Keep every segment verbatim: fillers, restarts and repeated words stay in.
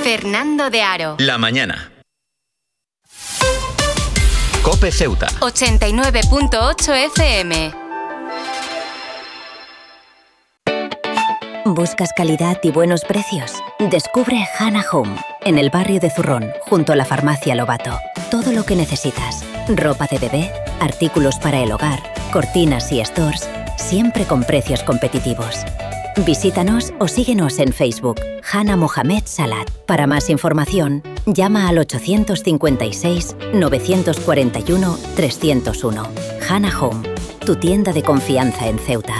Fernando de Aro. La mañana. COPE Ceuta. ochenta y nueve punto ocho F M. ¿Buscas calidad y buenos precios? Descubre Hannah Home, en el barrio de Zurrón, junto a la farmacia Lobato. Todo lo que necesitas. Ropa de bebé, artículos para el hogar, cortinas y stores, siempre con precios competitivos. Visítanos o síguenos en Facebook, Hannah Mohamed Salat. Para más información, llama al ochocientos cincuenta y seis, novecientos cuarenta y uno, trescientos uno. Hannah Home, tu tienda de confianza en Ceuta.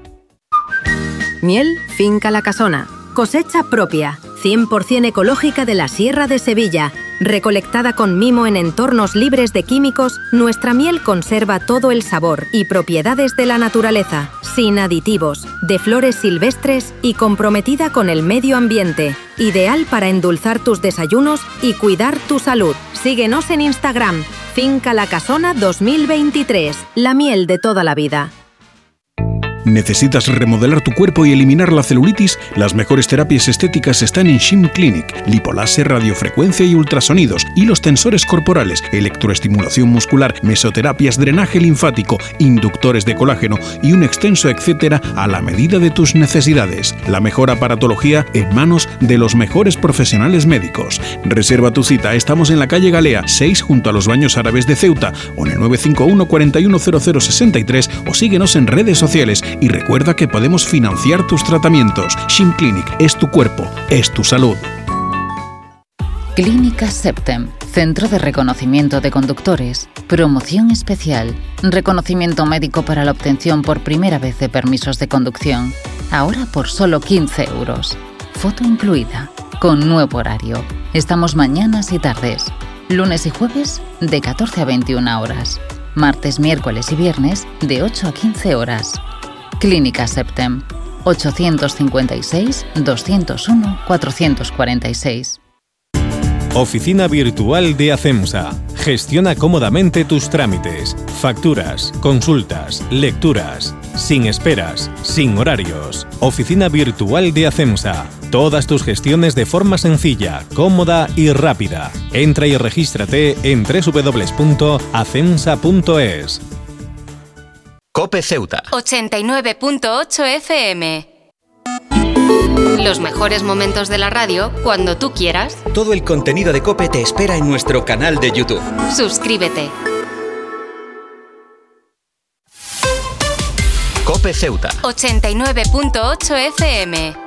Miel Finca La Casona. Cosecha propia, cien por ciento ecológica de la Sierra de Sevilla. Recolectada con mimo en entornos libres de químicos, nuestra miel conserva todo el sabor y propiedades de la naturaleza, sin aditivos, de flores silvestres y comprometida con el medio ambiente. Ideal para endulzar tus desayunos y cuidar tu salud. Síguenos en Instagram, Finca La Casona dos mil veintitrés, la miel de toda la vida. ¿Necesitas remodelar tu cuerpo y eliminar la celulitis? Las mejores terapias estéticas están en Shim Clinic. Lipoláser, radiofrecuencia y ultrasonidos, hilos tensores corporales, electroestimulación muscular, mesoterapias, drenaje linfático, inductores de colágeno y un extenso etcétera a la medida de tus necesidades. La mejor aparatología en manos de los mejores profesionales médicos. Reserva tu cita. Estamos en la calle Galea seis junto a los Baños Árabes de Ceuta o en el nueve cinco uno, cuarenta y uno, cero cero sesenta y tres o síguenos en redes sociales. Y recuerda que podemos financiar tus tratamientos. Shim Clinic es tu cuerpo, es tu salud. Clínica Septem, Centro de Reconocimiento de Conductores. Promoción especial. Reconocimiento médico para la obtención por primera vez de permisos de conducción. Ahora por solo quince euros. Foto incluida. Con nuevo horario. Estamos mañanas y tardes. Lunes y jueves de catorce a veintiuna horas. Martes, miércoles y viernes de ocho a quince horas. Clínica Septem, ochocientos cincuenta y seis, doscientos uno, cuatrocientos cuarenta y seis. Oficina virtual de ACEMSA. Gestiona cómodamente tus trámites, facturas, consultas, lecturas, sin esperas, sin horarios. Oficina virtual de ACEMSA. Todas tus gestiones de forma sencilla, cómoda y rápida. Entra y regístrate en doble u doble u doble u punto acemsa punto es. COPE Ceuta. ochenta y nueve punto ocho F M. Los mejores momentos de la radio cuando tú quieras. Todo el contenido de COPE te espera en nuestro canal de YouTube. Suscríbete. COPE Ceuta. ochenta y nueve punto ocho F M.